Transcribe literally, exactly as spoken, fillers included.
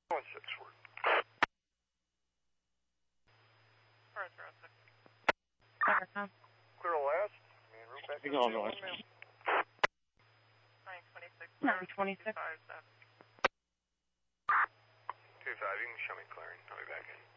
One six word. Clear last. Main route back Hang on, Roy. nine twenty-six. nine twenty-six. Two five, you can show me clearing. I'll be back in.